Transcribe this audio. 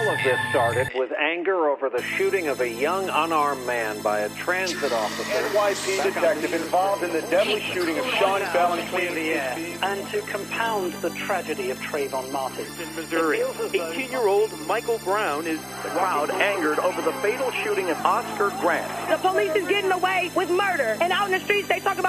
of this started with anger over the shooting of a young unarmed man by a transit officer. NYPD detective involved in the deadly shooting of Sean Bell and Queen of the Air. And to compound the tragedy of Trayvon Martin. In Missouri, 18-year-old Michael Brown is the crowd angered over the fatal shooting of Oscar Grant. The police is getting away with murder. And out in the streets, they talk about